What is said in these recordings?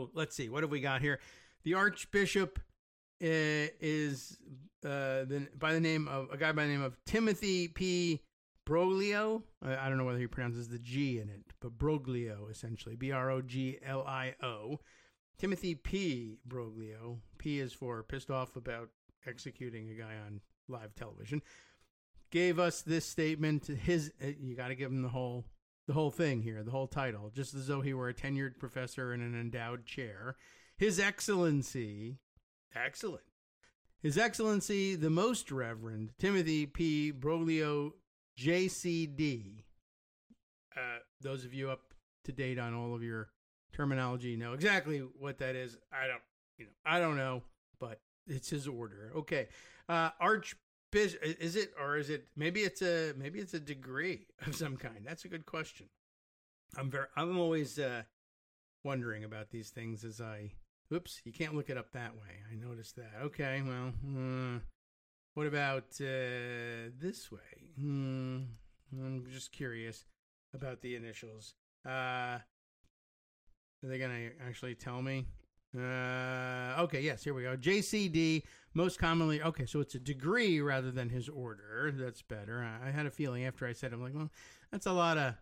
So let's see. What have we got here? The Archbishop is by the name of a guy by the name of Timothy P. Broglio. I don't know whether he pronounces the G in it, but Broglio, essentially. Broglio. Timothy P. Broglio. P is for pissed off about executing a guy on live television. Gave us this statement. You got to give him the whole thing here, the whole title, just as though he were a tenured professor in an endowed chair. His Excellency, His Excellency, the Most Reverend Timothy P. Broglio, JCD. Those of you up to date on all of your terminology know exactly what that is. I don't know, but it's his order. Okay, Archbishop. Is it, or is it? Maybe it's a degree of some kind. That's a good question. I'm always wondering about these things as I. Oops, you can't look it up that way. I noticed that. Okay, well, what about this way? I'm just curious about the initials. Are they gonna actually tell me? Okay, yes, here we go. JCD, most commonly, okay, so it's a degree rather than his order. That's better. I had a feeling after I said it, I'm like, well, that's a lot of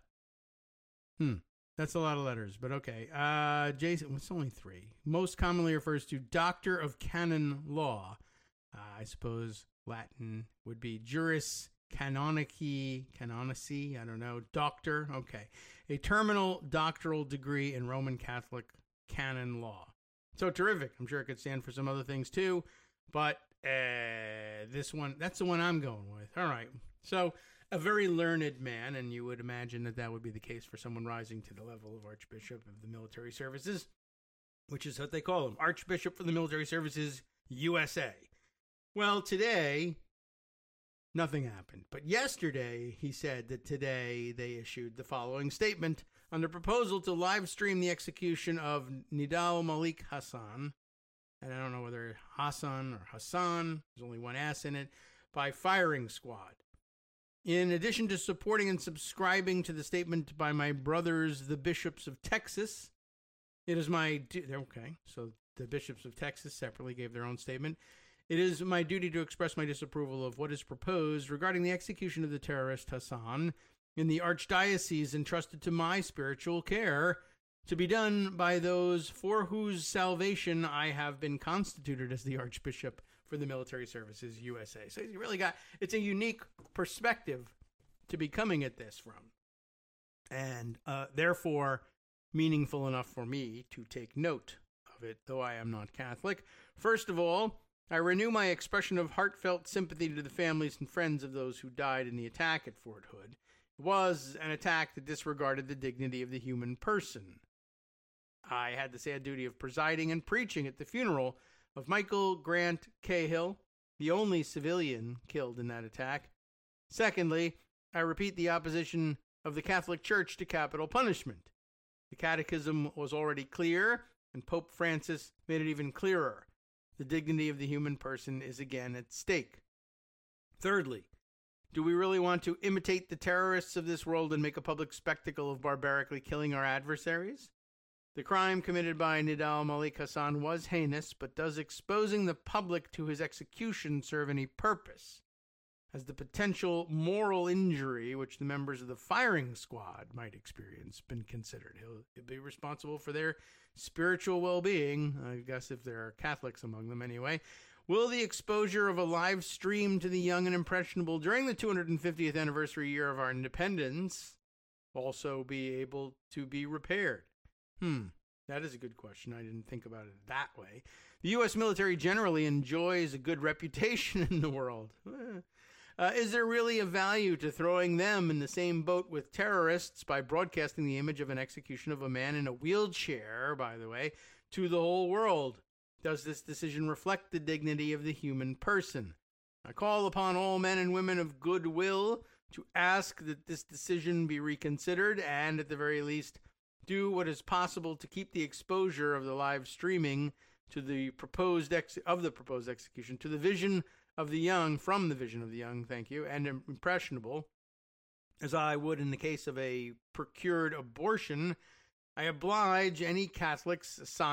letters, but okay. Jason, it's only 3. Most commonly refers to Doctor of Canon Law. I suppose Latin would be Juris Canonici, I don't know, doctor, okay. A terminal doctoral degree in Roman Catholic canon law. So terrific. I'm sure it could stand for some other things too, but this one, that's the one I'm going with. All right. So a very learned man, and you would imagine that would be the case for someone rising to the level of Archbishop of the Military Services, which is what they call him, Archbishop for the Military Services, USA. Well, today, nothing happened. But yesterday, he said that today they issued the following statement on the proposal to live stream the execution of Nidal Malik Hasan, and I don't know whether Hassan or Hassan, there's only one S in it, by firing squad. In addition to supporting and subscribing to the statement by my brothers, the Bishops of Texas, it is my okay, so the Bishops of Texas separately gave their own statement. It is my duty to express my disapproval of what is proposed regarding the execution of the terrorist Hassan in the archdiocese entrusted to my spiritual care, to be done by those for whose salvation I have been constituted as the Archbishop for the Military Services USA. So you really it's a unique perspective to be coming at this from, and therefore meaningful enough for me to take note of it, though I am not Catholic. First of all, I renew my expression of heartfelt sympathy to the families and friends of those who died in the attack at Fort Hood. It was an attack that disregarded the dignity of the human person. I had the sad duty of presiding and preaching at the funeral of Michael Grant Cahill, the only civilian killed in that attack. Secondly, I repeat the opposition of the Catholic Church to capital punishment. The Catechism was already clear, and Pope Francis made it even clearer. The dignity of the human person is again at stake. Thirdly, do we really want to imitate the terrorists of this world and make a public spectacle of barbarically killing our adversaries? The crime committed by Nidal Malik Hasan was heinous, but does exposing the public to his execution serve any purpose? Has the potential moral injury which the members of the firing squad might experience been considered? He'll be responsible for their spiritual well-being, I guess if there are Catholics among them anyway. Will the exposure of a live stream to the young and impressionable during the 250th anniversary year of our independence also be able to be repaired? That is a good question. I didn't think about it that way. The U.S. military generally enjoys a good reputation in the world. Is there really a value to throwing them in the same boat with terrorists by broadcasting the image of an execution of a man in a wheelchair, by the way, to the whole world? Does this decision reflect the dignity of the human person? I call upon all men and women of goodwill to ask that this decision be reconsidered and, at the very least, do what is possible to keep the exposure of the live streaming to the proposed execution to the vision of the young, from the vision of the young, thank you, and impressionable, as I would in the case of a procured abortion. I oblige any Catholics